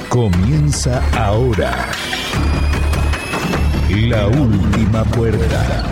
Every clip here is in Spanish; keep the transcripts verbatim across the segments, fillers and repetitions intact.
Comienza ahora La Última Puerta.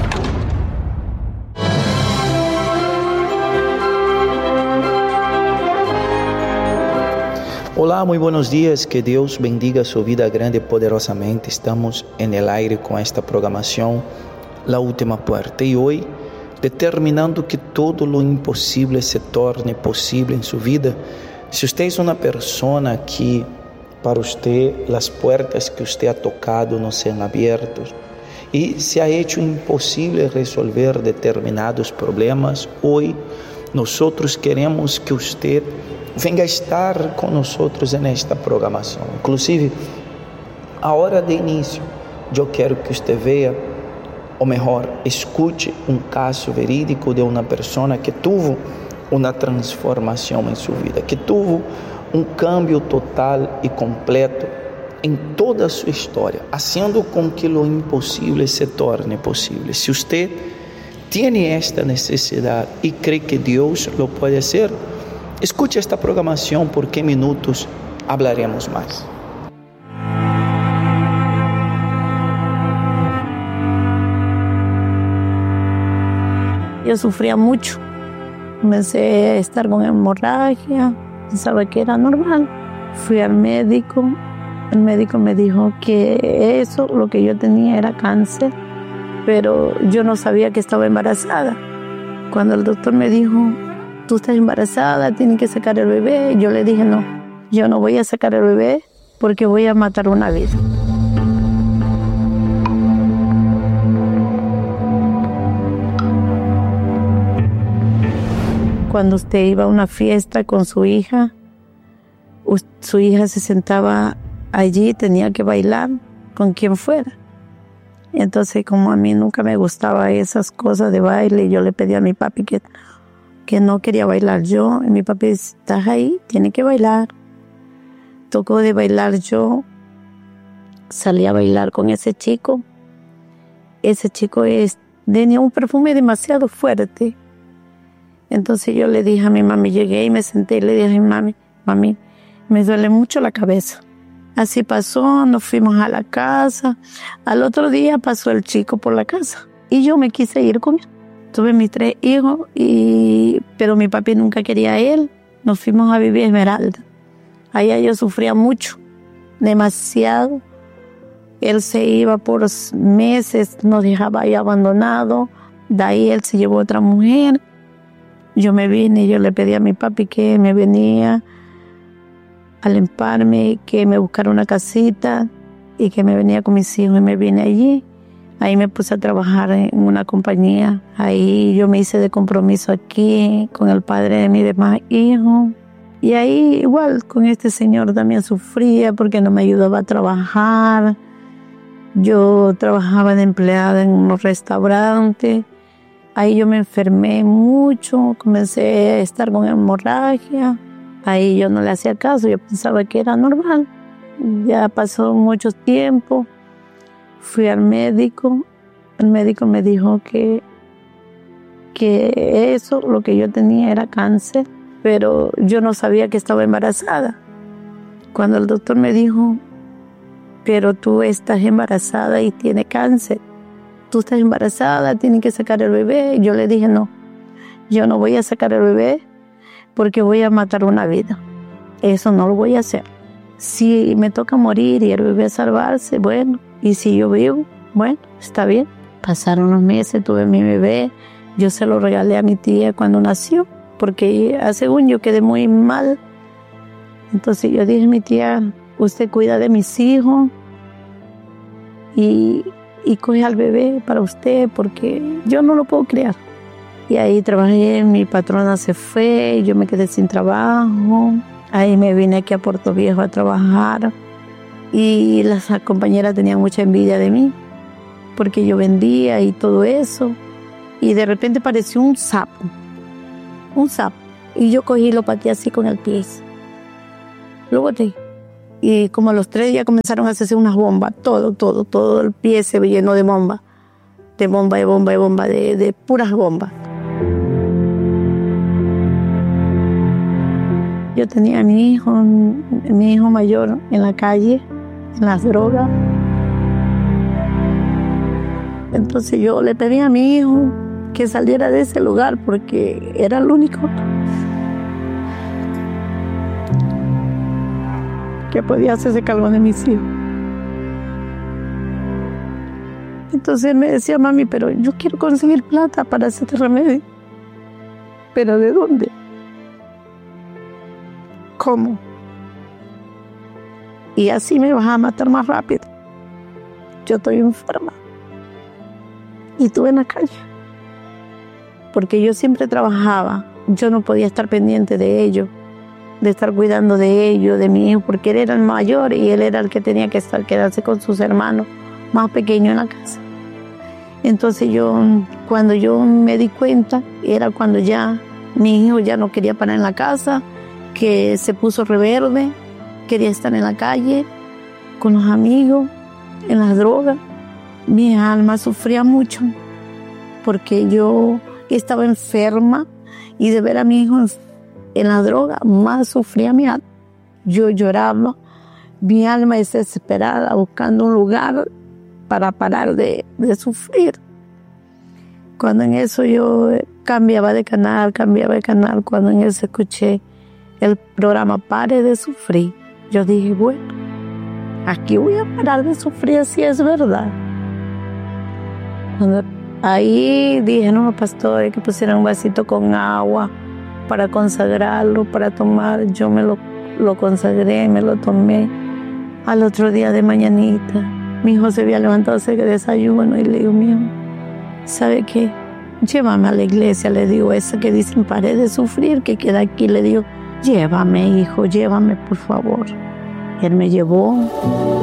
Olá, muy buenos días, que Dios bendiga su vida grande y poderosamente. Estamos en el aire con esta programación La Última Puerta y hoy determinando que todo lo imposible se torne posible en su vida. Si usted es una persona que para usted las puertas que usted ha tocado no sean abiertas y se ha hecho imposible resolver determinados problemas, hoy nosotros queremos que usted venga a estar con nosotros en esta programación. Inclusive, a hora de inicio, yo quiero que usted vea, o mejor, escuche un caso verídico de una persona que tuvo una transformación en su vida, que tuvo un cambio total y completo en toda su historia, haciendo con que lo imposible se torne posible. Si usted tiene esta necesidad y cree que Dios lo puede hacer, escuche esta programación, porque en minutos hablaremos más. Yo sufría mucho, comencé a estar con hemorragia, pensaba que era normal. Fui al médico, el médico me dijo que eso, lo que yo tenía era cáncer, pero yo no sabía que estaba embarazada. Cuando el doctor me dijo, tú estás embarazada, tienes que sacar el bebé, yo le dije no, yo no voy a sacar el bebé porque voy a matar una vida. Cuando usted iba a una fiesta con su hija, su hija se sentaba allí, tenía que bailar con quien fuera. Entonces, como a mí nunca me gustaba esas cosas de baile, yo le pedí a mi papi que, que no quería bailar yo. Y mi papi dice, estás ahí, tienes que bailar. Tocó de bailar yo, salí a bailar con ese chico. Ese chico es, tenía un perfume demasiado fuerte. Entonces yo le dije a mi mami, llegué y me senté y le dije a mi mami, mami, me duele mucho la cabeza. Así pasó, nos fuimos a la casa. Al otro día pasó el chico por la casa y yo me quise ir con él. Tuve mis tres hijos, y, pero mi papi nunca quería a él. Nos fuimos a vivir a Esmeralda. Allá yo sufría mucho, demasiado. Él se iba por meses, nos dejaba ahí abandonado. De ahí él se llevó a otra mujer. Yo me vine y yo le pedí a mi papi que me venía a limparme, que me buscara una casita y que me venía con mis hijos, y me vine allí. Ahí me puse a trabajar en una compañía. Ahí yo me hice de compromiso aquí con el padre de mis demás hijos. Y ahí igual con este señor también sufría porque no me ayudaba a trabajar. Yo trabajaba de empleada en unos restaurantes. Ahí yo me enfermé mucho, comencé a estar con hemorragia. Ahí yo no le hacía caso, yo pensaba que era normal. Ya pasó mucho tiempo, fui al médico. El médico me dijo que, que eso, lo que yo tenía era cáncer, pero yo no sabía que estaba embarazada. Cuando el doctor me dijo, pero tú estás embarazada y tienes cáncer, tú estás embarazada, tienes que sacar el bebé. Yo le dije, no, yo no voy a sacar el bebé porque voy a matar una vida. Eso no lo voy a hacer. Si me toca morir y el bebé salvarse, bueno, y si yo vivo, bueno, está bien. Pasaron unos meses, tuve mi bebé, yo se lo regalé a mi tía cuando nació, porque según yo quedé muy mal. Entonces yo dije a mi tía, usted cuida de mis hijos y... y coge al bebé para usted porque yo no lo puedo criar. Y ahí trabajé, mi patrona se fue, yo me quedé sin trabajo. Ahí me vine aquí a Puerto Viejo a trabajar y las compañeras tenían mucha envidia de mí porque yo vendía y todo eso. Y de repente apareció un sapo, un sapo. Y yo cogí y lo pateé así con el pie. Lo boté. Y como a los tres días comenzaron a hacerse unas bombas, todo, todo, todo el pie se llenó de bombas, de bomba, de bomba, de bomba, de, de puras bombas. Yo tenía a mi hijo, mi hijo mayor en la calle, en las drogas. Entonces yo le pedí a mi hijo que saliera de ese lugar porque era el único que podía hacerse cargo de mis hijos. Entonces él me decía, mami, pero yo quiero conseguir plata para hacerte remedio. ¿Pero de dónde? ¿Cómo? Y así me vas a matar más rápido. Yo estoy enferma. Y tú en la calle. Porque yo siempre trabajaba. Yo no podía estar pendiente de ellos, de estar cuidando de ellos, de mi hijo, porque él era el mayor y él era el que tenía que estar, quedarse con sus hermanos más pequeños en la casa. Entonces yo, cuando yo me di cuenta, era cuando ya mi hijo ya no quería parar en la casa, que se puso rebelde, quería estar en la calle, con los amigos, en las drogas. Mi alma sufría mucho, porque yo estaba enferma y de ver a mi hijo en, en la droga, más sufría mi alma. Yo lloraba, mi alma desesperada, buscando un lugar para parar de, de sufrir. Cuando en eso yo cambiaba de canal, cambiaba de canal, cuando en eso escuché el programa Pare de Sufrir, yo dije, bueno, aquí voy a parar de sufrir, si es verdad. Cuando ahí dije, no, pastor, que pusieran un vasito con agua para consagrarlo, para tomar. Yo me lo, lo consagré, me lo tomé. Al otro día de mañanita, mi hijo se había levantado a hacer desayuno y le digo, mi hijo, ¿sabe qué? Llévame a la iglesia, le digo, esa que dicen pare de sufrir, que queda aquí. Le digo, llévame, hijo, llévame, por favor. Él me llevó.